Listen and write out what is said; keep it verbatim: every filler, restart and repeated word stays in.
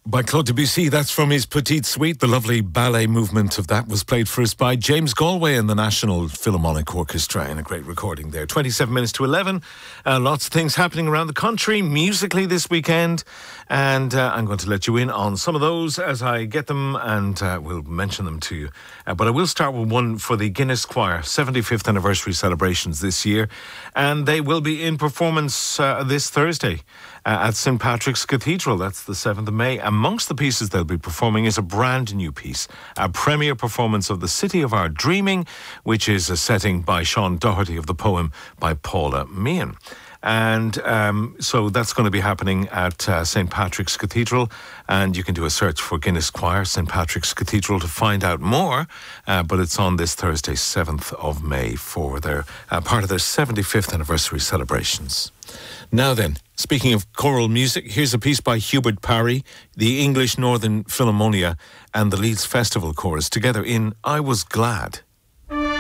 By Claude Debussy, that's from his Petite Suite. The lovely ballet movement of that was played for us by James Galway and the National Philharmonic Orchestra in a great recording there. twenty-seven minutes to eleven. Uh, lots of things happening around the country musically this weekend. And uh, I'm going to let you in on some of those as I get them, and uh, we'll mention them to you. Uh, but I will start with one for the Guinness Choir, seventy-fifth anniversary celebrations this year. And they will be in performance uh, this Thursday uh, at Saint Patrick's Cathedral. That's the seventh of May. Amongst the pieces they'll be performing is a brand new piece, a premiere performance of The City of Our Dreaming, which is a setting by Sean Doherty of the poem by Paula Meehan. And um, so that's going to be happening at uh, Saint Patrick's Cathedral, and you can do a search for Guinness Choir, Saint Patrick's Cathedral, to find out more. Uh, but it's on this Thursday, seventh of May, for their uh, part of their seventy-fifth anniversary celebrations. Now then, speaking of choral music, here's a piece by Hubert Parry, the English Northern Philharmonia and the Leeds Festival Chorus together in I Was Glad.